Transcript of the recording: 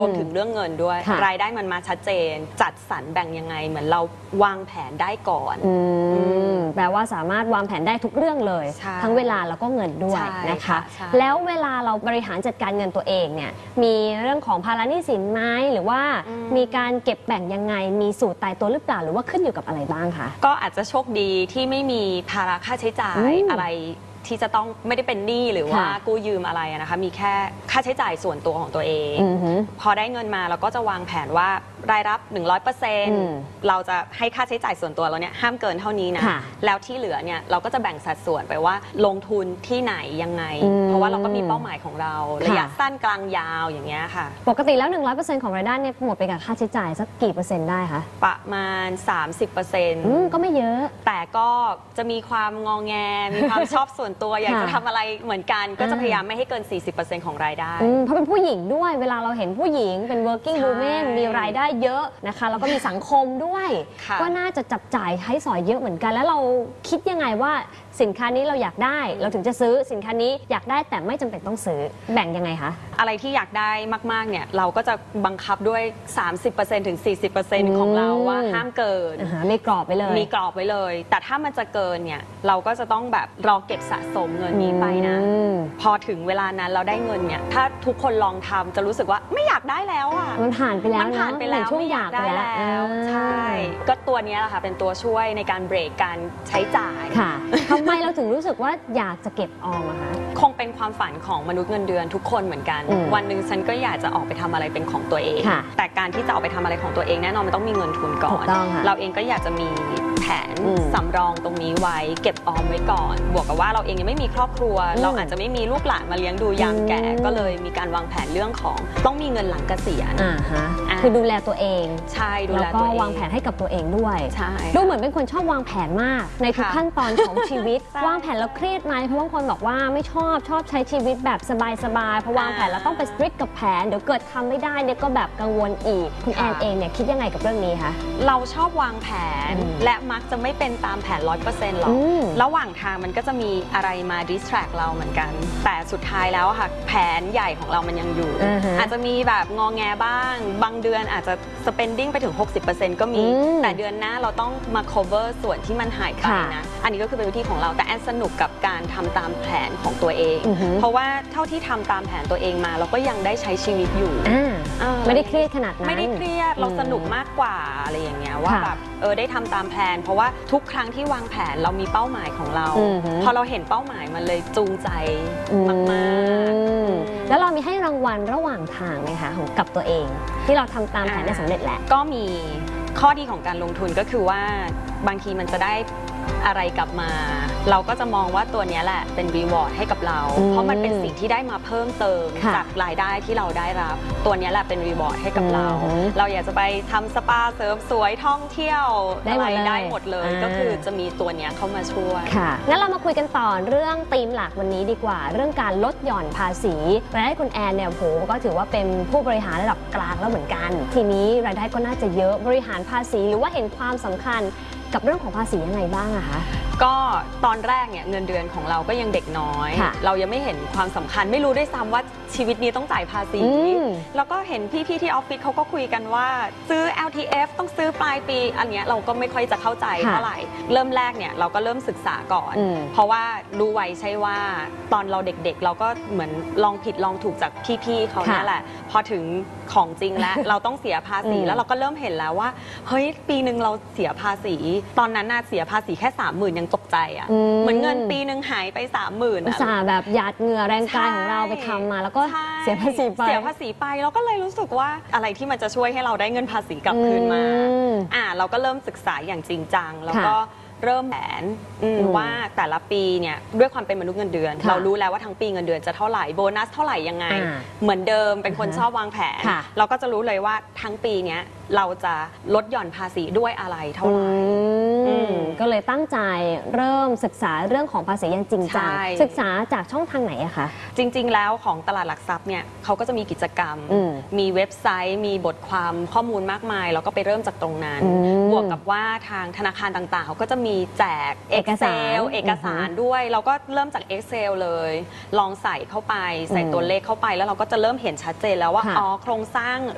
รวมถึงเรื่องเงินด้วยรายได้มันมาชัดเจนจัดสรรแบ่งยังไงเหมือนเราวางแผนได้ก่อนแปลว่าสามารถวางแผนได้ทุกเรื่องเลยทั้งเวลาแล้วก็เงินด้วยนะคะแล้วเวลาเราบริหารจัดการเงินตัวเองเนี่ยมีเรื่องของภาระหนี้สินไหมหรือว่ามีการเก็บแบ่งยังไงมีสูตรตายตัวหรือเปล่าหรือว่าขึ้นอยู่กับอะไรบ้างคะก็อาจจะโชคดีที่ไม่มีภาระค่าใช้จ่ายอะไรที่จะต้องไม่ได้เป็นหนี้หรือว่ากู้ยืมอะไรนะคะมีแค่ค่าใช้จ่ายส่วนตัวของตัวเองพอได้เงินมาเราก็จะวางแผนว่ารายรับ 100% เราจะให้ค่าใช้จ่ายส่วนตัวเราเนี่ยห้ามเกินเท่านี้นะแล้วที่เหลือเนี่ยเราก็จะแบ่งสัดส่วนไปว่าลงทุนที่ไหนยังไงเพราะว่าเราก็มีเป้าหมายของเราระยะสั้นกลางยาวอย่างเงี้ยค่ะปกติแล้ว 100% ของรายได้เนี่ยหมดไปกับค่าใช้จ่ายสักกี่เปอร์เซ็นต์ได้คะประมาณ 30% ก็ไม่เยอะแต่ก็จะมีความงองแงมีความชอบส่วนตัวอยากจะทำอะไรเหมือนกันก็จะพยายามไม่ให้เกิน 40% ของรายได้เพราะเป็นผู้หญิงด้วยเวลาเราเห็นผู้หญิงเป็น working woman มีรายได้เยอะนะคะแล้วก็มีสังคมด้วยก็น่าจะจับจ่ายใช้สอยเยอะเหมือนกันแล้วเราคิดยังไงว่าสินค้านี้เราอยากได้เราถึงจะซื้อสินค้านี้อยากได้แต่ไม่จำเป็นต้องซื้อแบ่งยังไงคะอะไรที่อยากได้มากๆเนี่ยเราก็จะบังคับด้วย 30% ถึง 40% ของเราว่าห้ามเกินมีกรอบไว้เลยมีกรอบไว้เลยแต่ถ้ามันจะเกินเนี่ยเราก็จะต้องแบบรอเก็บสะสมเงินนี้ไปนะพอถึงเวลานั้นเราได้เงินเนี่ยถ้าทุกคนลองทำจะรู้สึกว่าไม่อยากได้แล้วอ่ะมันผ่านไปแล้วมันผ่านไปแล้วช่วงอยากได้แล้วใช่ก็ตัวนี้แหละค่ะเป็นตัวช่วยในการเบรกการใช้จ่ายค่ะทำไมเราถึงรู้สึกว่าอยากจะเก็บออมอะคะคงเป็นความฝันของมนุษย์เงินเดือนทุกคนเหมือนกันวันหนึ่งฉันก็อยากจะออกไปทำอะไรเป็นของตัวเองแต่การที่จะออกไปทำอะไรของตัวเองแน่นอนมันต้องมีเงินทุนก่อนเราเองก็อยากจะมีแผนสำรองตรงนี้ไว้เก็บออมไว้ก่อนบวกกับว่าเราเองยังไม่มีครอบครัวเราอาจจะไม่มีลูกหลานมาเลี้ยงดูยามแก่ก็เลยมีการวางแผนเรื่องของต้องมีเงินหลังเกษียณคือดูแลตัวเองใช่ดูแลตัวเองแล้วก็วางแผนให้กับตัวเองด้วยดูเหมือนเป็นคนชอบวางแผนมากในทุกขั้นตอนของชีวิตวางแผนแล้วเครียดไหมเพราะบางคนบอกว่าไม่ชอบใช้ชีวิตแบบสบายๆเพราะวางแผนแล้วต้องไปสตริกกับแผนเดี๋ยวเกิดทำไม่ได้เนี่ยก็แบบกังวลอีกคุณแอนเองเนี่ยคิดยังไงกับเรื่องนี้คะเราชอบวางแผนและมักจะไม่เป็นตามแผน 100% หรอกระหว่างทางมันก็จะมีอะไรมา distract เราเหมือนกันแต่สุดท้ายแล้วค่ะแผนใหญ่ของเรามันยังอยู่อาจจะมีแบบงอแงบ้างบางเดือนอาจจะ spending ไปถึง 60% ก็มีแต่เดือนหน้าเราต้องมา cover ส่วนที่มันหายไปนะอันนี้ก็คือเป็นวิธีของเราแต่แอนสนุกกับการทำตามแผนของตัวเองเพราะว่าเท่าที่ทำตามแผนตัวเองมาเราก็ยังได้ใช้ชีวิตอยู่ไม่ได้เครียดขนาดนั้นไม่ได้เครียดเราสนุกมากกว่าอะไรอย่างเงี้ยว่าแบบได้ทำตามแผนเพราะว่าทุกครั้งที่วางแผนเรามีเป้าหมายของเราพอเราเห็นเป้าหมายมันเลยจูงใจมากๆแล้วเรามีให้รางวัลระหว่างทางไหมคะของกับตัวเองที่เราทำตามแผนได้สำเร็จแหละก็มีข้อดีของการลงทุนก็คือว่าบางทีมันจะได้อะไรกลับมาเราก็จะมองว่าตัวนี้แหละเป็นรีวอร์ดให้กับเราเพราะมันเป็นสิ่งที่ได้มาเพิ่มเติมจากรายได้ที่เราได้รับตัวนี้แหละเป็นรีวอร์ดให้กับเราเราอยากจะไปทำสปาเสริมสวยท่องเที่ยวอะไรได้หมดเลยก็คือจะมีตัวนี้เข้ามาช่วยค่ะงั้นเรามาคุยกันต่อเรื่องธีมหลักวันนี้ดีกว่าเรื่องการลดหย่อนภาษีรายได้คุณแอนเนี่ยโหก็ถือว่าเป็นผู้บริหารระดับกลางแล้วเหมือนกันทีนี้รายได้ก็น่าจะเยอะบริหารภาษีหรือว่าเห็นความสำคัญกับเรื่องของภาษียังไงบ้างอะคะก็ตอนแรกเนี่ยเงินเดือนของเราก็ยังเด็กน้อยเรายังไม่เห็นความสำคัญไม่รู้ด้วยซ้ำว่าชีวิตนี้ต้องจ่ายภาษีแล้วก็เห็นพี่ๆที่ออฟฟิศเขาก็คุยกันว่าซื้อ LTF ต้องซื้อปลายปีอันเนี้ยเราก็ไม่ค่อยจะเข้าใจเท่าไหร่เริ่มแรกเนี่ยเราก็เริ่มศึกษาก่อนเพราะว่ารู้ไว้ใช่ว่าตอนเราเด็กๆเราก็เหมือนลองผิดลองถูกจากพี่ๆเขาเนี่ยแหละพอถึงของจริงแล้วเราต้องเสียภาษีแล้วเราก็เริ่มเห็นแล้วว่าเฮ้ยปีหนึ่งเราเสียภาษีตอนนั้นน่ะเสียภาษีแค่ 30,000 ยังตกใจอ่ะเหมือนเงินปีหนึ่งหายไป 30,000 อุตส่าห์แบบหยาดเหงื่อแรงกายของเราไปทำมาแล้วก็เสียภาษีไปเราก็เลยรู้สึกว่าอะไรที่มันจะช่วยให้เราได้เงินภาษีกลับคืนมาเราก็เริ่มศึกษาอย่างจริงจังแล้วก็เริ่มแผนว่าแต่ละปีเนี่ยด้วยความเป็นมนุษย์เงินเดือนเรารู้แล้วว่าทั้งปีเงินเดือนจะเท่าไหร่โบนัสเท่าไหร่ยังไงเหมือนเดิมเป็นคนชอบวางแผนเราก็จะรู้เลยว่าทั้งปีเนี้ยเราจะลดหย่อนภาษีด้วยอะไรเท่าไหร่ก็เลยตั้งใจเริ่มศึกษาเรื่องของภาษีอย่างจริงจังศึกษาจากช่องทางไหนอะคะจริงๆแล้วของตลาดหลักทรัพย์เนี่ยเขาก็จะมีกิจกรรมมีเว็บไซต์มีบทความข้อมูลมากมายแล้วก็ไปเริ่มจากตรงนั้นบวกกับว่าทางธนาคารต่างๆเขาก็จะมีแจก Excel เอกสารด้วยเราก็เริ่มจาก Excel เลยลองใส่เข้าไปใส่ตัวเลขเข้าไปแล้วเราก็จะเริ่มเห็นชัดเจนแล้วว่าโครงสร้าง